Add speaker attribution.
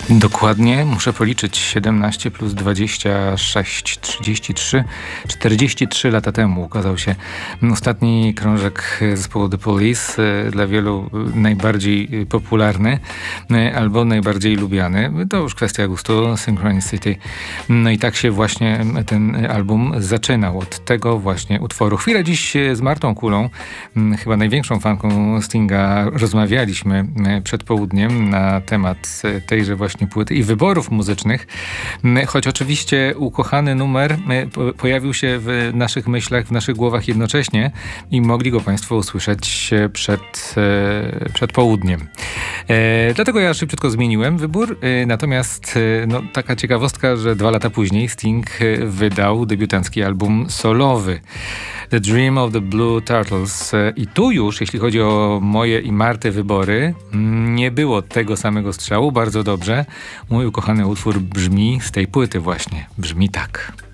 Speaker 1: Dokładnie, muszę policzyć 17 plus 26, 33, 43 lata temu ukazał się ostatni krążek zespołu The Police, dla wielu najbardziej popularny albo najbardziej lubiany. To już kwestia gustu, Synchronicity. No i tak się właśnie ten album zaczynał, od tego właśnie utworu. Chwilę dziś z Martą Kulą, chyba największą fanką Stinga, rozmawialiśmy przed południem na temat tejże właśnie płyty i wyborów muzycznych, choć oczywiście ukochany numer pojawił się w naszych myślach, w naszych głowach jednocześnie i mogli go Państwo usłyszeć przed południem. Dlatego ja szybciutko zmieniłem wybór, natomiast taka ciekawostka, że 2 lata później Sting wydał debiutancki album solowy The Dream of the Blue Turtles i tu już, jeśli chodzi o moje i Marty wybory, nie było tego samego strzału, bardzo dobrze. Mój ukochany utwór brzmi z tej płyty właśnie, brzmi tak.